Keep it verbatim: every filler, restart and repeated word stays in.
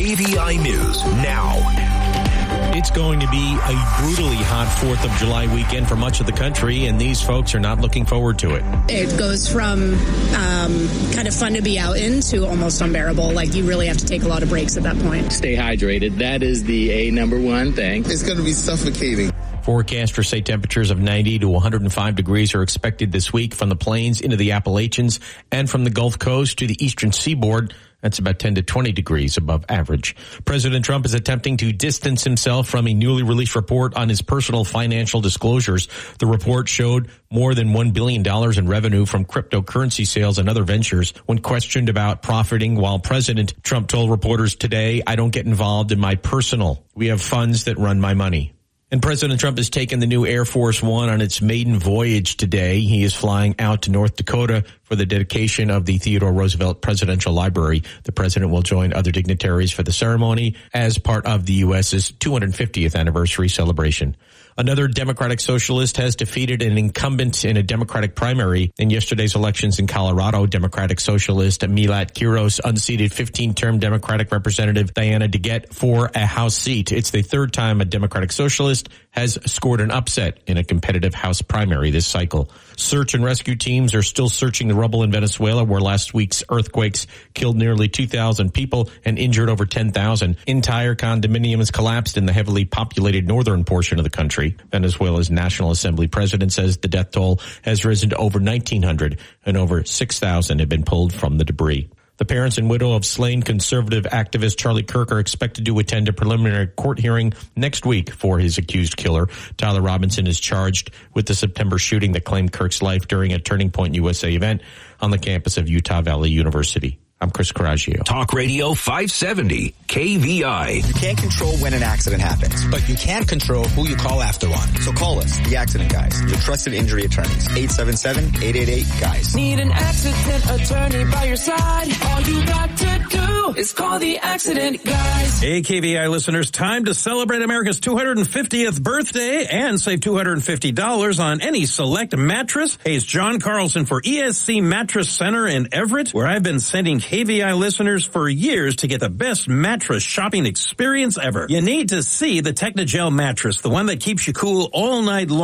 K V I News now. It's going to be a brutally hot fourth of July weekend for much of the country, and these folks are not looking forward to it. It goes from um, kind of fun to be out in to almost unbearable. Like, you really have to take a lot of breaks at that point. Stay hydrated. That is the A number one thing. It's going to be suffocating. Forecasters say temperatures of ninety to one hundred five degrees are expected this week from the plains into the Appalachians and from the Gulf Coast to the eastern seaboard. That's about ten to twenty degrees above average. President Trump is attempting to distance himself from a newly released report on his personal financial disclosures. The report showed more than one billion dollars in revenue from cryptocurrency sales and other ventures. When questioned about profiting while president, Trump told reporters today, "I don't get involved in my personal. We have funds that run my money." And President Trump has taken the new Air Force One on its maiden voyage today. He is flying out to North Dakota for the dedication of the Theodore Roosevelt Presidential Library. The president will join other dignitaries for the ceremony as part of the U S's two hundred fiftieth anniversary celebration. Another Democratic socialist has defeated an incumbent in a Democratic primary in yesterday's elections in Colorado. Democratic socialist Milat Quiros unseated fifteen-term Democratic Representative Diana DeGette for a House seat. It's the third time a Democratic socialist has scored an upset in a competitive House primary this cycle. Search and rescue teams are still searching the rubble in Venezuela, where last week's earthquakes killed nearly two thousand people and injured over ten thousand. Entire condominiums collapsed in the heavily populated northern portion of the country. Venezuela's National Assembly president says the death toll has risen to over nineteen hundred and over six thousand have been pulled from the debris. The parents and widow of slain conservative activist Charlie Kirk are expected to attend a preliminary court hearing next week for his accused killer. Tyler Robinson is charged with the September shooting that claimed Kirk's life during a Turning Point U S A event on the campus of Utah Valley University. I'm Chris Coraggio. Talk Radio five seventy, K V I. You can't control when an accident happens, but you can control who you call after one. So call us, the Accident Guys, your trusted injury attorneys. eight seven seven, eight eight eight, G U Y S. Need an accident attorney by your side? All you got to do is call the Accident Guys. Hey, K V I listeners, time to celebrate America's two hundred fiftieth birthday and save two hundred fifty dollars on any select mattress. Hey, it's John Carlson for E S C Mattress Center in Everett, where I've been sending K V I listeners for years to get the best mattress shopping experience ever. You need to see the Technogel mattress, the one that keeps you cool all night long.